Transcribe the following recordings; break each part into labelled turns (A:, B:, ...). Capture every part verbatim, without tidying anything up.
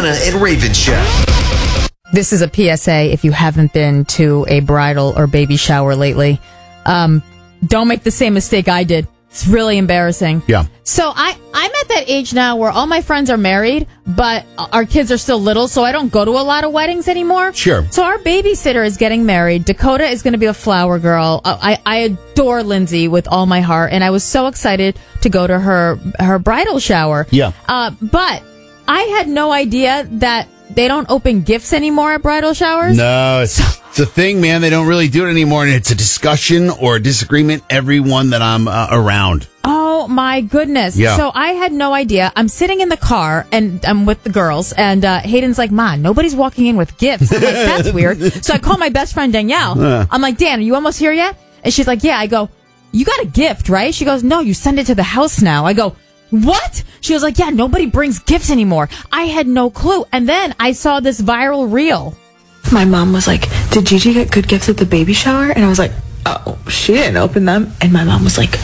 A: Leanna and Raven Show.
B: This is a P S A if you haven't been to a bridal or baby shower lately. Um, don't make the same mistake I did. It's really embarrassing.
C: Yeah.
B: So I, I'm at that age now where all my friends are married, but our kids are still little, so I don't go to a lot of weddings anymore.
C: Sure.
B: So our babysitter is getting married. Dakota is going to be a flower girl. I, I adore Lindsay with all my heart, and I was so excited to go to her her bridal shower.
C: Yeah.
B: Uh, but I had no idea that they don't open gifts anymore at bridal showers.
C: No, it's, it's a thing, man. They don't really do it anymore, and it's a discussion or a disagreement every one that I'm uh, around.
B: Oh, my goodness.
C: Yeah.
B: So I had no idea. I'm sitting in the car, and I'm with the girls, and uh, Hayden's like, Ma, nobody's walking in with gifts. I'm like, that's weird. So I call my best friend, Danielle.
C: Uh.
B: I'm like, Dan, are you almost here yet? And she's like, yeah. I go, you got a gift, right? She goes, no, you send it to the house now. I go, what? She was like, yeah, nobody brings gifts anymore. I had no clue. And then I saw this viral reel.
D: My mom was like, did Gigi get good gifts at the baby shower? And I was like, oh, she didn't open them. And my mom was like,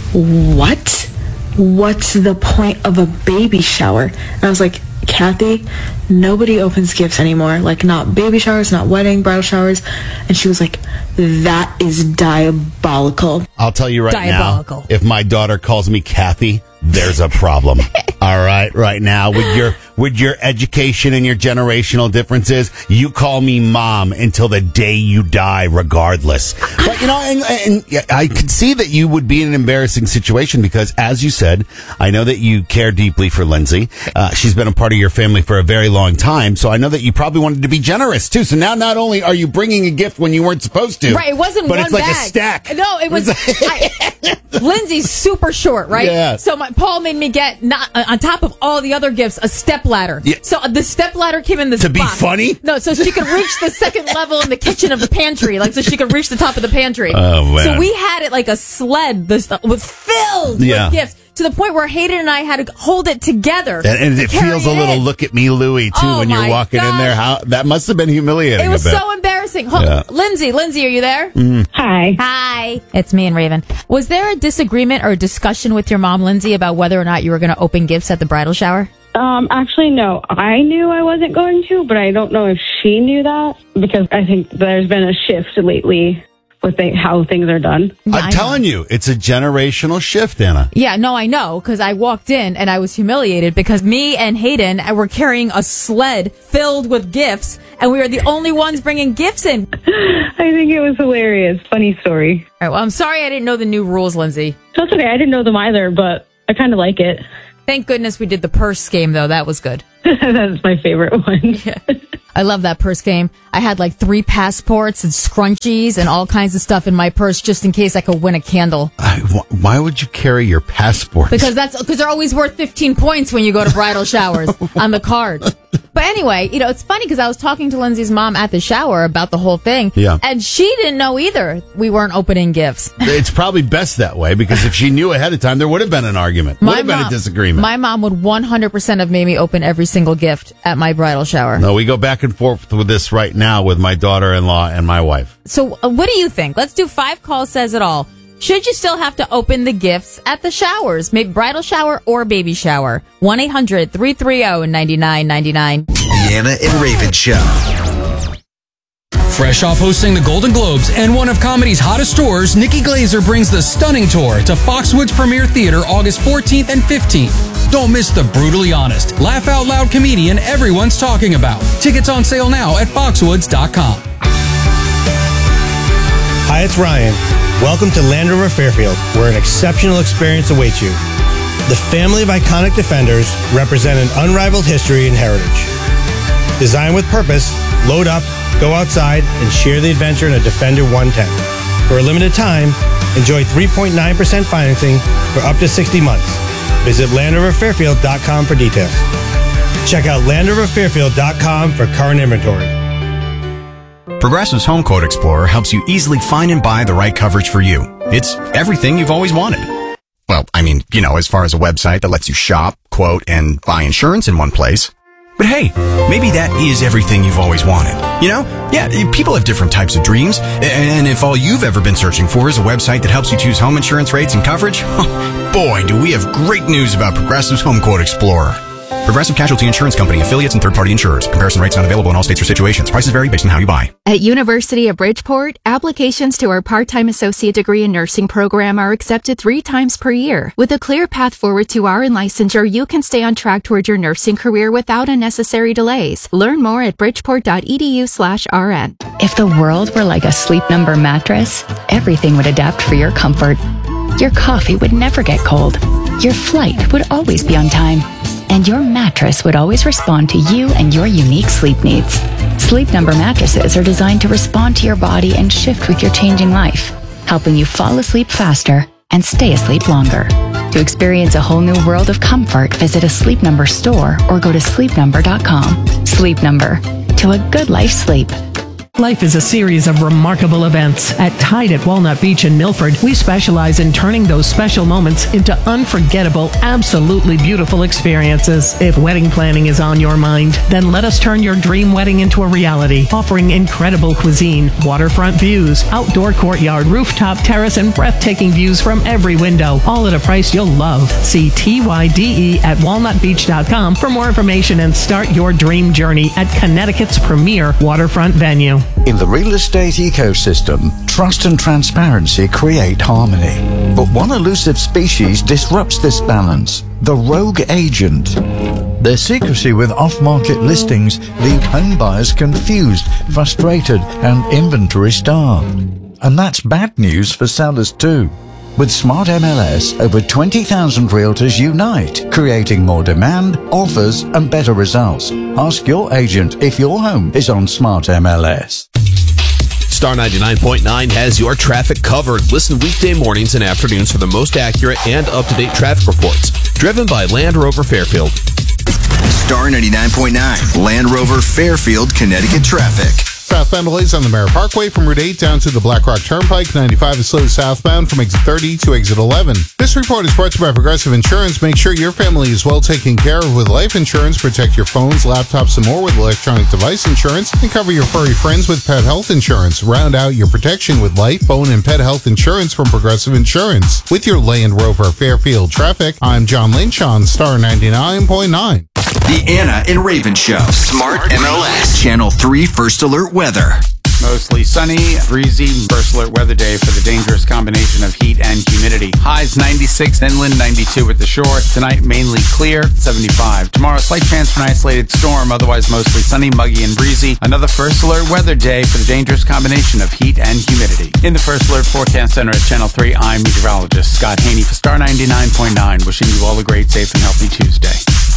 D: what? What's the point of a baby shower? And I was like, Kathy, nobody opens gifts anymore. Like, not baby showers, not wedding, bridal showers. And she was like, that is diabolical.
C: I'll tell you right
B: Diabolical.
C: now, if my daughter calls me Kathy, there's a problem. All right, right now, with your with your education and your generational differences, you call me mom until the day you die, regardless. But, you know, and, and I could see that you would be in an embarrassing situation because, as you said, I know that you care deeply for Lindsay. Uh, she's been a part of your family for a very long time, so I know that you probably wanted to be generous, too. So now not only are you bringing a gift when you weren't supposed to.
B: Right, it wasn't
C: but
B: one
C: it's like
B: bag.
C: a stack.
B: No, it was... I, Lindsay's super short, right?
C: Yeah.
B: So my, Paul made me get, not uh, on top of all the other gifts, a step ladder.
C: Yeah.
B: So uh, the step ladder came in this
C: To be
B: box.
C: funny?
B: No, so she could reach the second level in the kitchen of the pantry, like so she could reach the top of the pantry.
C: Oh, man.
B: So we had it like a sled. This uh, was filled
C: Yeah.
B: with gifts. To the point where Hayden and I had to hold it together.
C: And, and
B: to
C: it
B: carry
C: feels a
B: it
C: little
B: in.
C: look at me, Louie, too,
B: Oh,
C: when you're
B: my
C: walking in
B: gosh.
C: there. How that must have been humiliating.
B: It was
C: a bit.
B: so embarrassing. Hold,
C: Yeah.
B: Lindsay, Lindsay, are you there?
C: Mm.
E: Hi.
B: Hi. It's me and Raven. Was there a disagreement or a discussion with your mom, Lindsay, about whether or not you were going to open gifts at the bridal shower?
E: Um, actually, no. I knew I wasn't going to, but I don't know if she knew that because I think there's been a shift lately with th- how things are done.
B: Yeah, I
C: I'm
B: know.
C: telling you, it's a generational shift, Anna.
B: Yeah, no, I know, because I walked in and I was humiliated because me and Hayden were carrying a sled filled with gifts, and we were the only ones bringing gifts in.
E: I think it was hilarious. Funny story.
B: All right, well, I'm sorry I didn't know the new rules, Lindsay.
E: That's okay. I didn't know them either, but I kind of like it.
B: Thank goodness we did the purse game, though. That was good.
E: That's my favorite one.
B: I love that purse game. I had like three passports and scrunchies and all kinds of stuff in my purse just in case I could win a candle.
C: I, wh- why would you carry your passport?
B: Because that's because they're always worth fifteen points when you go to bridal showers on the card. But anyway, you know, it's funny because I was talking to Lindsay's mom at the shower about the whole thing.
C: Yeah.
B: And she didn't know either. We weren't opening gifts.
C: It's probably best that way because if she knew ahead of time, there would have been an argument. Would have been a disagreement.
B: My mom would one hundred percent have made me open every single gift at my bridal shower.
C: No, we go back and forth with this right now with my daughter-in-law and my wife.
B: So uh, what do you think? Let's do five calls says it all. Should you still have to open the gifts at the showers? Maybe bridal shower or baby shower? one eight hundred three three zero nine nine nine nine.
A: Leanna and Raven Show.
F: Fresh off hosting the Golden Globes and one of comedy's hottest tours, Nikki Glazer brings the stunning tour to Foxwoods Premier Theater August fourteenth and fifteenth. Don't miss the brutally honest, laugh-out-loud comedian everyone's talking about. Tickets on sale now at foxwoods dot com.
G: Hi, it's Ryan. Welcome to Land Rover Fairfield, where an exceptional experience awaits you. The family of iconic Defenders represent an unrivaled history and heritage. Designed with purpose, load up, go outside, and share the adventure in a Defender one ten. For a limited time, enjoy three point nine percent financing for up to sixty months. Visit land rover fairfield dot com for details. Check out land rover fairfield dot com for current inventory.
H: Progressive's Home Quote Explorer helps you easily find and buy the right coverage for you. It's everything you've always wanted. Well, I mean, you know, as far as a website that lets you shop, quote, and buy insurance in one place. But hey, maybe that is everything you've always wanted. You know? Yeah, people have different types of dreams. And if all you've ever been searching for is a website that helps you choose home insurance rates and coverage, boy, do we have great news about Progressive's Home Quote Explorer. Progressive Casualty Insurance Company, affiliates, and third-party insurers. Comparison rates not available in all states or situations. Prices vary based on how you buy.
I: At University of Bridgeport, applications to our part-time associate degree in nursing program are accepted three times per year. With a clear path forward to R N licensure, you can stay on track toward your nursing career without unnecessary delays. Learn more at bridgeport.edu slash RN.
J: If the world were like a Sleep Number mattress, everything would adapt for your comfort. Your coffee would never get cold. Your flight would always be on time. And your mattress would always respond to you and your unique sleep needs. Sleep Number mattresses are designed to respond to your body and shift with your changing life, helping you fall asleep faster and stay asleep longer. To experience a whole new world of comfort, visit a Sleep Number store or go to sleep number dot com. Sleep Number. To a good life sleep.
K: Life is a series of remarkable events. At Tide at Walnut Beach in Milford, we specialize in turning those special moments into unforgettable, absolutely beautiful experiences. If wedding planning is on your mind, then let us turn your dream wedding into a reality, offering incredible cuisine, waterfront views, outdoor courtyard, rooftop terrace, and breathtaking views from every window, all at a price you'll love. See T Y D E at walnut beach dot com for more information and start your dream journey at Connecticut's premier waterfront venue.
L: In the real estate ecosystem, trust and transparency create harmony. But one elusive species disrupts this balance: the rogue agent. Their secrecy with off-market listings leave home buyers confused, frustrated, and inventory starved. And that's bad news for sellers too. With Smart M L S, over twenty thousand realtors unite, creating more demand, offers, and better results. Ask your agent if your home is on Smart M L S.
M: Star ninety-nine point nine has your traffic covered. Listen weekday mornings and afternoons for the most accurate and up-to-date traffic reports. Driven by Land Rover Fairfield.
A: Star ninety-nine point nine, Land Rover Fairfield, Connecticut traffic.
N: Southbound delays on the Merritt Parkway from Route eight down to the Black Rock Turnpike. ninety-five is slow southbound from exit thirty to exit eleven. This report is brought to you by Progressive Insurance. Make sure your family is well taken care of with life insurance. Protect your phones, laptops, and more with electronic device insurance. And cover your furry friends with pet health insurance. Round out your protection with life, bone, and pet health insurance from Progressive Insurance. With your Land Rover Fairfield traffic, I'm John Lynch on Star ninety-nine point nine.
A: The Anna and Raven Show. Smart M L S. Channel three First Alert Weather.
O: Mostly sunny, breezy, first alert weather day for the dangerous combination of heat and humidity. Highs ninety-six inland, ninety-two at the shore. Tonight, mainly clear, seventy-five. Tomorrow, slight chance for an isolated storm, otherwise mostly sunny, muggy, and breezy. Another first alert weather day for the dangerous combination of heat and humidity. In the First Alert Forecast Center at Channel three, I'm meteorologist Scott Haney for Star ninety-nine point nine, wishing you all a great, safe, and healthy Tuesday.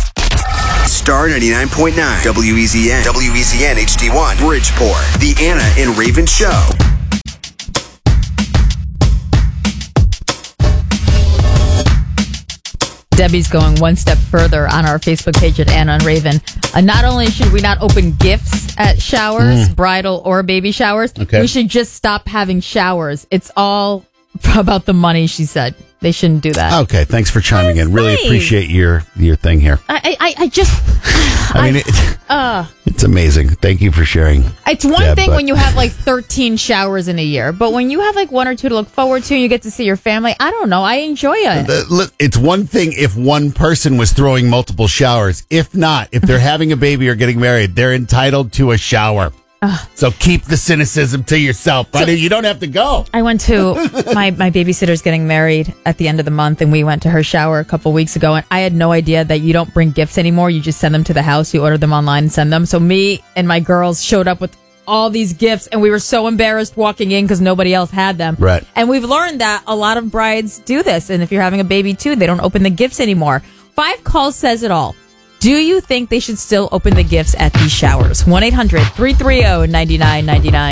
A: Star ninety-nine point nine, W E Z N, W E Z N H D one, Bridgeport. The Anna and Raven Show.
B: Debbie's going one step further on our Facebook page at Anna and Raven. Uh, not only should we not open gifts at showers, mm. bridal or baby showers,
C: okay.
B: we should just stop having showers. It's all about the money, she said. They shouldn't do that.
C: Okay, thanks for chiming
B: That's
C: in. Really
B: nice.
C: appreciate your your thing here.
B: I I, I just...
C: I mean, it,
B: uh,
C: it's amazing. Thank you for sharing.
B: It's one
C: Deb,
B: thing
C: but-
B: when you have like thirteen showers in a year, but when you have like one or two to look forward to, and you get to see your family, I don't know. I enjoy it.
C: The- look, it's one thing if one person was throwing multiple showers. If not, if they're having a baby or getting married, they're entitled to a shower.
B: Ugh.
C: So keep the cynicism to yourself. But you don't have to go.
B: I went to my, my babysitter's getting married at the end of the month, and we went to her shower a couple weeks ago, and I had no idea that you don't bring gifts anymore. You just send them to the house. You order them online and send them. So me and my girls showed up with all these gifts, and we were so embarrassed walking in because nobody else had them.
C: Right.
B: And we've learned that a lot of brides do this, and if you're having a baby too, they don't open the gifts anymore. Five Calls says it all. Do you think they should still open the gifts at these showers? one eight hundred three three zero nine nine nine nine